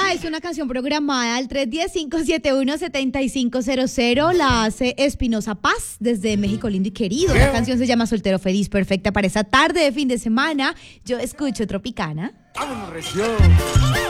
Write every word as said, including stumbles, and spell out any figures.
Esta es una canción programada al tres uno cero, cinco siete uno, siete cinco cero cero. La hace Espinosa Paz desde México lindo y querido. La canción se llama Soltero Feliz, perfecta para esa tarde de fin de semana. Yo escucho Tropicana. ¡Vámonos, región!